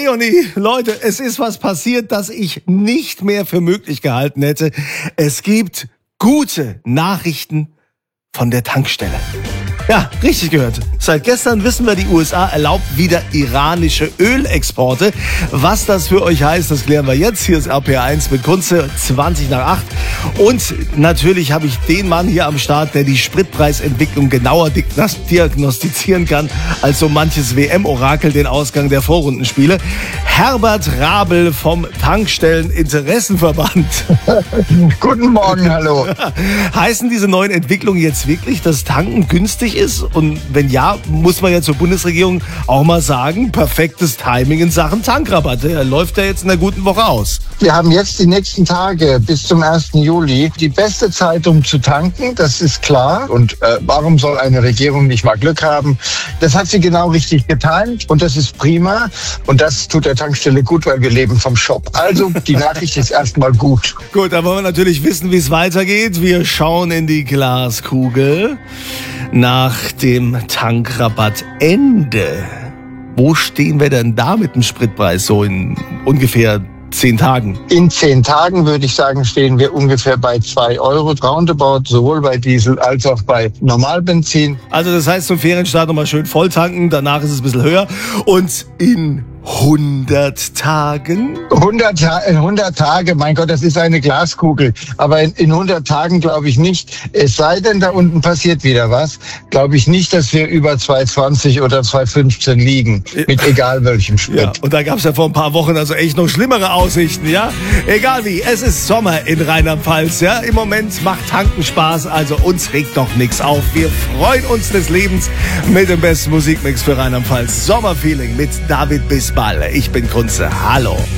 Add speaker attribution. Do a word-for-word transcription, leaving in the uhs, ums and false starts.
Speaker 1: oh nee, Leute, es ist was passiert, das ich nicht mehr für möglich gehalten hätte. Es gibt gute Nachrichten von der Tankstelle. Ja, richtig gehört. Seit gestern wissen wir, die U S A erlaubt wieder iranische Ölexporte. Was das für euch heißt, das klären wir jetzt. Hier ist R P R eins mit Kunze, zwanzig nach acht. Und natürlich habe ich den Mann hier am Start, der die Spritpreisentwicklung genauer diagnostizieren kann als so manches W M-Orakel den Ausgang der Vorrundenspiele. Herbert Rabel vom Tankstelleninteressenverband.
Speaker 2: Guten Morgen, hallo.
Speaker 1: Heißen diese neuen Entwicklungen jetzt wirklich, dass Tanken günstig ist? Und wenn ja, muss man ja zur Bundesregierung auch mal sagen, perfektes Timing in Sachen Tankrabatt. Der läuft ja jetzt in einer guten Woche aus.
Speaker 2: Wir haben jetzt die nächsten Tage bis zum ersten Juli die beste Zeit, um zu tanken, das ist klar. Und äh, warum soll eine Regierung nicht mal Glück haben? Das hat sie genau richtig getimt und das ist prima. Und das tut der Tankstelle gut, weil wir leben vom Shop. Also die Nachricht ist erstmal gut.
Speaker 1: Gut, da wollen wir natürlich wissen, wie es weitergeht. Wir schauen in die Glaskugel. Nach dem Tankrabattende, wo stehen wir denn da mit dem Spritpreis so in ungefähr zehn Tagen?
Speaker 2: In zehn Tagen würde ich sagen, stehen wir ungefähr bei zwei Euro roundabout, sowohl bei Diesel als auch bei Normalbenzin.
Speaker 1: Also das heißt, zum Ferienstart nochmal schön voll tanken, danach ist es ein bisschen höher. Und in hundert Tagen?
Speaker 2: hundert, Ta- hundert Tage, mein Gott, das ist eine Glaskugel. Aber in, in hundert Tagen glaube ich nicht, es sei denn, da unten passiert wieder was, glaube ich nicht, dass wir über zwei zwanzig oder zwei fünfzehn liegen, mit egal welchem Sprit.
Speaker 1: Ja, und da gab es ja vor ein paar Wochen also echt noch schlimmere Aussichten, ja? Egal wie, es ist Sommer in Rheinland-Pfalz, ja? Im Moment macht Tanken Spaß, also uns regt doch nichts auf. Wir freuen uns des Lebens mit dem besten Musikmix für Rheinland-Pfalz. Sommerfeeling mit David Bisbal. Ich bin Kunze. Hallo.